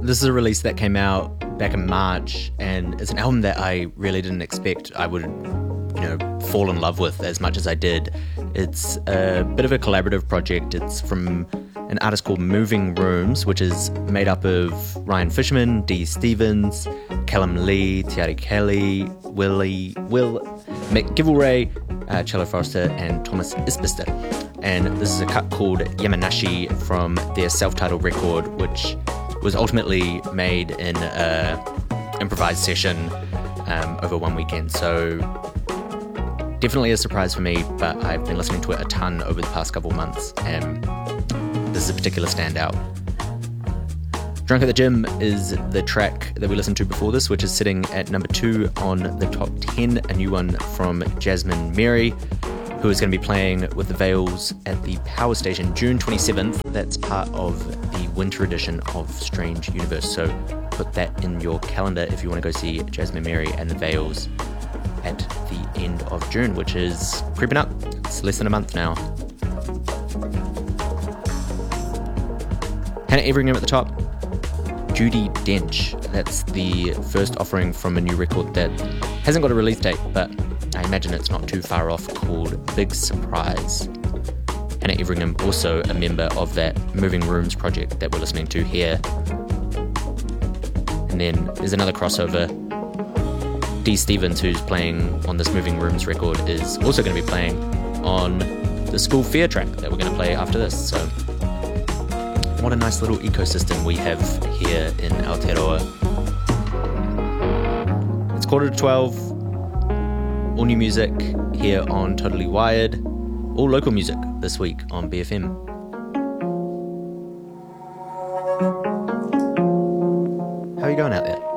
This is a release that came out back in March, and it's an album that I really didn't expect I would, fall in love with as much as I did. It's a bit of a collaborative project. It's from an artist called Moving Rooms, which is made up of Ryan Fishman, Dee Stevens, Callum Lee, Tiari Kelly, Will McGivelray, Cello Forrester, and Thomas Isbister. And this is a cut called Yamanashi from their self-titled record, which was ultimately made in an improvised session over one weekend. So definitely a surprise for me, but I've been listening to it a ton over the past couple of months, and this is a particular standout. Drunk at the Gym is the track that we listened to before this, which is sitting at number 2 on the top 10, a new one from Jasmine Mary, who is going to be playing with the Veils at the Power Station June 27th. That's part of the winter edition of Strange Universe, so put that in your calendar if you want to go see Jasmine Mary and the Veils at the end of June, which is creeping up. It's less than a month now. Hannah Everingham at the top. Judi Dench. That's the first offering from a new record that hasn't got a release date, but I imagine it's not too far off, called Big Surprise. Hannah Everingham, also a member of that Moving Rooms project that we're listening to here. And then there's another crossover. Dee Stevens, who's playing on this Moving Rooms record, is also going to be playing on the School Fair track that we're going to play after this. So what a nice little ecosystem we have here in Aotearoa. It's 11:45. All new music here on Totally Wired. All local music this week on BFM. How are you going out there?